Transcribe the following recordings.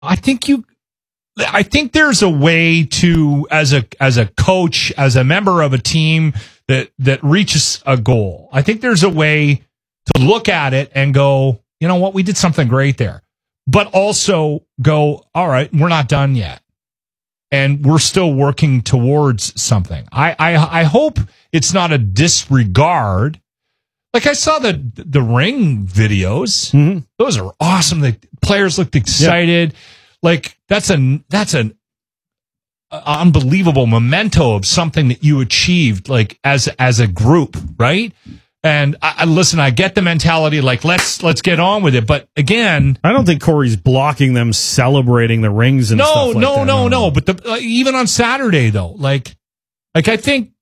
I think there's a way to, as a coach, as a member of a team that reaches a goal. I think there's a way to look at it and go, you know what, we did something great there, but also go, all right, we're not done yet, and we're still working towards something. I hope it's not a disregard. Like, I saw the ring videos; those are awesome. The players looked excited. Yeah. Like, that's an unbelievable memento of something that you achieved, like, as a group, right? And I get the mentality, like, let's get on with it. But again, I don't think Corey's blocking them celebrating the rings and stuff like that. No. But even on Saturday, though, like I think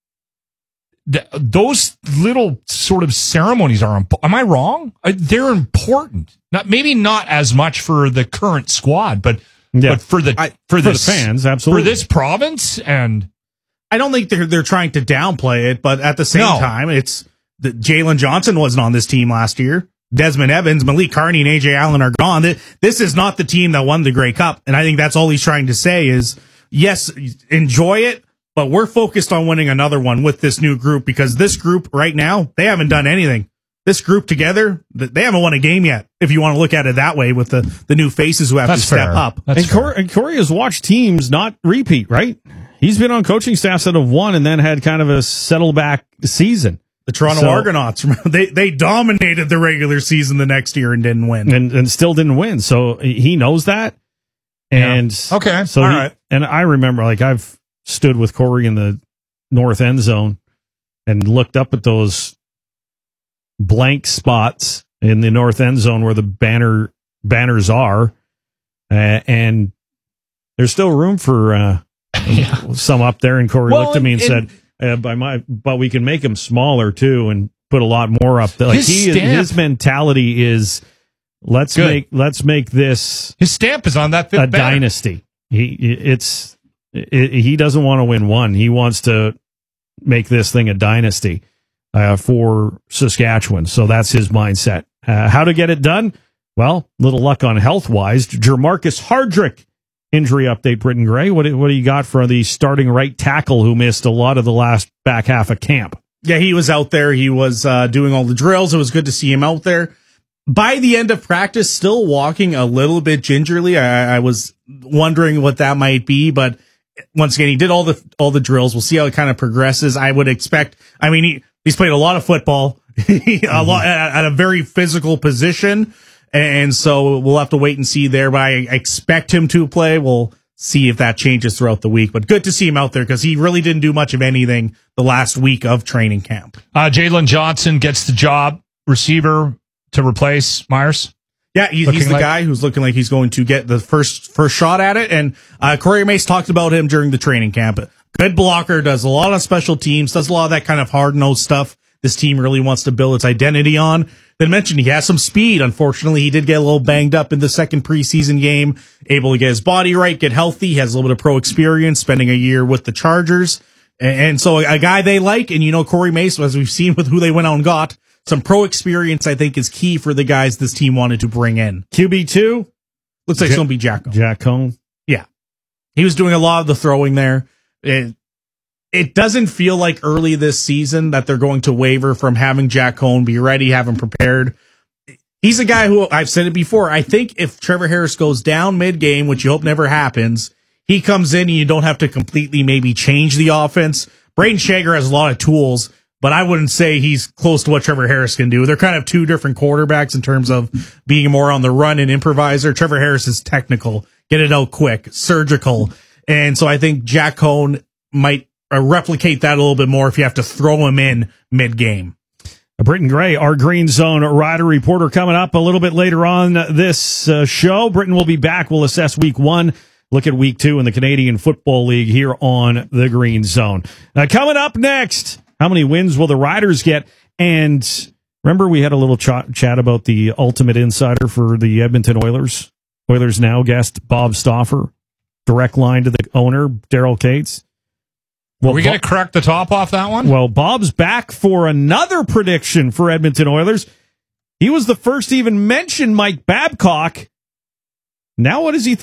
those little sort of ceremonies are. Am I wrong? They're important. Maybe not as much for the current squad, but for the fans, absolutely, for this province. And I don't think they're trying to downplay it, but at the same time, it's that Jalen Johnson wasn't on this team last year. Desmond Evans, Malik Carney, and AJ Allen are gone. This is not the team that won the Grey Cup, and I think that's all he's trying to say is, yes, enjoy it, but we're focused on winning another one with this new group, because this group right now, they haven't done anything. This group together, they haven't won a game yet, if you want to look at it that way, with the new faces who have to step up. And Corey has watched teams not repeat, right? He's been on coaching staffs that have won and then had kind of a settle back season. The Toronto Argonauts, they dominated the regular season the next year and didn't win. And still didn't win. So he knows that. And okay, so all right. And I remember, like, I've stood with Corey in the north end zone and looked up at those blank spots in the north end zone where the banners are, and there's still room for some up there. And Corey looked at me and said, but we can make them smaller too and put a lot more up there. Like, his mentality is, let's make this, his stamp is on that a dynasty. He doesn't want to win one. He wants to make this thing a dynasty for Saskatchewan. So that's his mindset. How to get it done? Well, little luck on health-wise. Jermarcus Hardrick, injury update, Britton Gray. What do you got for the starting right tackle who missed a lot of the last back half of camp? Yeah, he was out there. He was doing all the drills. It was good to see him out there. By the end of practice, still walking a little bit gingerly. I was wondering what that might be, but once again, he did all the drills. We'll see how it kind of progresses. I would expect. I mean, he's played a lot of football, a lot at a very physical position, and so we'll have to wait and see there. But I expect him to play. We'll see if that changes throughout the week. But good to see him out there, because he really didn't do much of anything the last week of training camp. Jalen Johnson gets the job, receiver, to replace Myers. Yeah, he's the guy who's looking like he's going to get the first shot at it. And Corey Mace talked about him during the training camp. Good blocker, does a lot of special teams, does a lot of that kind of hard-nosed stuff this team really wants to build its identity on. Then mentioned he has some speed. Unfortunately, he did get a little banged up in the second preseason game, able to get his body right, get healthy. He has a little bit of pro experience, spending a year with the Chargers. And so a guy they like, and Corey Mace, as we've seen with who they went out and got, some pro experience, I think, is key for the guys this team wanted to bring in. QB2? Looks like it's going to be Jack Cohn. Jack Cohn? Yeah. He was doing a lot of the throwing there. It doesn't feel like early this season that they're going to waver from having Jack Cohn be ready, have him prepared. He's a guy who, I've said it before, I think if Trevor Harris goes down mid-game, which you hope never happens, he comes in and you don't have to completely maybe change the offense. Braden Shager has a lot of tools, but I wouldn't say he's close to what Trevor Harris can do. They're kind of two different quarterbacks in terms of being more on the run and improviser. Trevor Harris is technical, get it out quick, surgical. And so I think Jack Cohn might replicate that a little bit more if you have to throw him in mid-game. Britton Gray, our Green Zone Rider reporter, coming up a little bit later on this show. Britton will be back. We'll assess week 1. Look at week 2 in the Canadian Football League here on the Green Zone. Now, coming up next, how many wins will the Riders get? And remember, we had a little chat about the ultimate insider for the Edmonton Oilers. Oilers Now guest Bob Stauffer, direct line to the owner, Daryl Cates. Well, are we going to crack the top off that one? Well, Bob's back for another prediction for Edmonton Oilers. He was the first to even mention Mike Babcock Now what does he